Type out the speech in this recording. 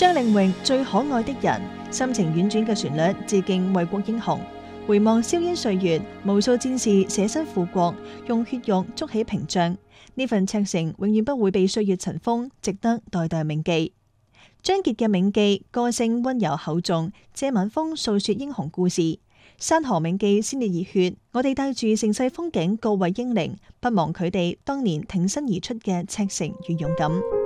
張令榮最可愛的人，深情婉轉嘅旋律致敬衛國英雄。回望硝煙歲月，無數戰士捨身負國，用血肉築起屏障。呢份赤誠永遠不會被歲月塵封，值得代代銘記。張傑嘅銘記，歌聲溫柔厚重，借晚風訴說英雄故事。山河銘記先烈熱血，我哋帶住盛世風景告慰英靈，不忘佢哋當年挺身而出嘅赤誠與勇敢。